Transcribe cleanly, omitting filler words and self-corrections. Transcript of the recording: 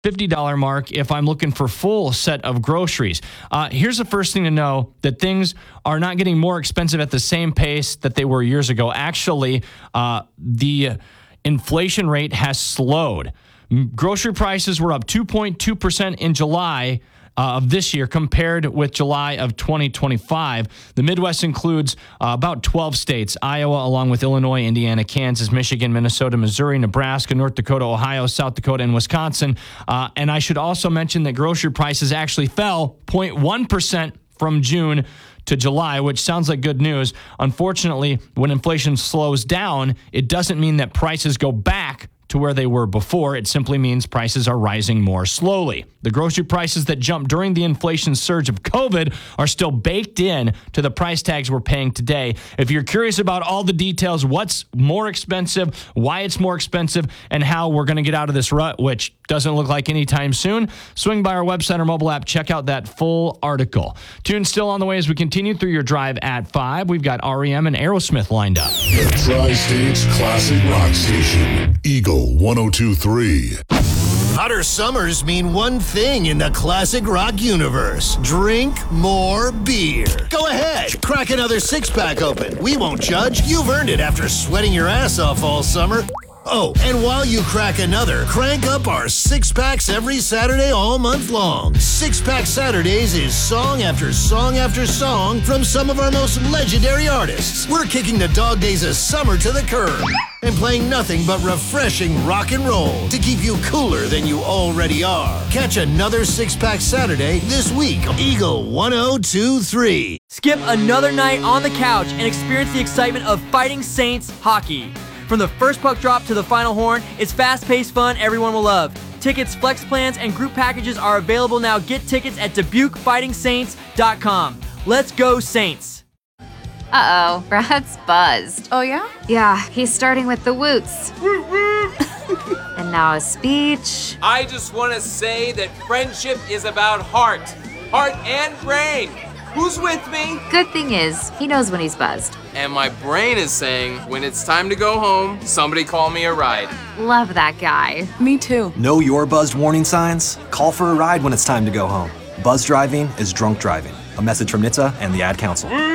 $50 mark if I'm looking for full set of groceries. Here's the first thing to know, that things are not getting more expensive at the same pace that they were years ago. Actually, the inflation rate has slowed. Grocery prices were up 2.2% in July of this year compared with July of 2025. The Midwest includes about 12 states, Iowa, along with Illinois, Indiana, Kansas, Michigan, Minnesota, Missouri, Nebraska, North Dakota, Ohio, South Dakota, and Wisconsin. And I should also mention that grocery prices actually fell 0.1% from June to July, which sounds like good news. Unfortunately, when inflation slows down, it doesn't mean that prices go back to where they were before. It simply means prices are rising more slowly. The grocery prices that jumped during the inflation surge of COVID are still baked in to the price tags we're paying today. If you're curious about all the details, what's more expensive, why it's more expensive, and how we're going to get out of this rut, which doesn't look like anytime soon, swing by our website or mobile app, check out that full article. Tune still on the way as we continue through your drive at 5. We've got REM and Aerosmith lined up. The Tri-State's classic rock station, Eagle 102.3. Hotter summers mean one thing in the classic rock universe. Drink more beer. Go ahead, crack another six-pack open. We won't judge. You've earned it after sweating your ass off all summer. Oh, and while you crack another, crank up our six-packs every Saturday all month long. Six-Pack Saturdays is song after song after song from some of our most legendary artists. We're kicking the dog days of summer to the curb and playing nothing but refreshing rock and roll to keep you cooler than you already are. Catch another Six-Pack Saturday this week on Eagle 102.3. Skip another night on the couch and experience the excitement of Fighting Saints hockey. From the first puck drop to the final horn, it's fast-paced fun everyone will love. Tickets, flex plans, and group packages are available now. Get tickets at DubuqueFightingSaints.com. Let's go, Saints! Uh-oh, Brad's buzzed. Oh, yeah? Yeah, he's starting with the woots. And now a speech. I just want to say that friendship is about heart and brain. Who's with me? Good thing is, he knows when he's buzzed. And my brain is saying, when it's time to go home, somebody call me a ride. Love that guy. Me too. Know your buzzed warning signs? Call for a ride when it's time to go home. Buzz driving is drunk driving. A message from NHTSA and the Ad Council.